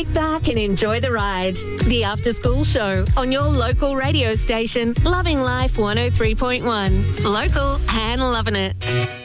Kick back and enjoy the ride. The After School Show on your local radio station, Loving Life 103.1. Local and loving it.